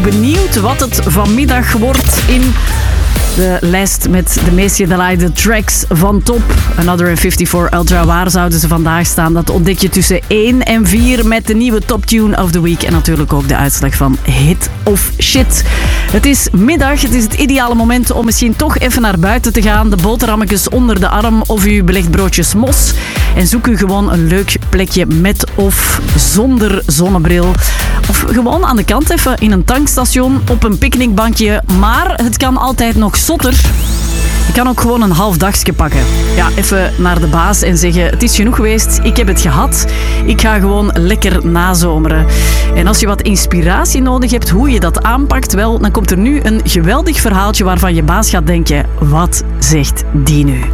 benieuwd wat het vanmiddag wordt in de lijst met de meest gedraaide tracks van top. Another 54 Ultra. Waar zouden ze vandaag staan? Dat ontdek je tussen 1 en 4 met de nieuwe Top Tune of the Week. En natuurlijk ook de uitslag van Hit of Shit. Het is middag. Het is het ideale moment om misschien toch even naar buiten te gaan. De boterhammetjes onder de arm of u belegt broodjes mos. En zoek u gewoon een leuk plekje met of zonder zonnebril. Of gewoon aan de kant even in een tankstation op een picknickbankje. Maar het kan altijd nog zotter. Je kan ook gewoon een half dagje pakken. Ja, even naar de baas en zeggen: het is genoeg geweest, ik heb het gehad. Ik ga gewoon lekker nazomeren. En als je wat inspiratie nodig hebt hoe je dat aanpakt, wel, dan komt er nu een geweldig verhaaltje waarvan je baas gaat denken: wat zegt die nu?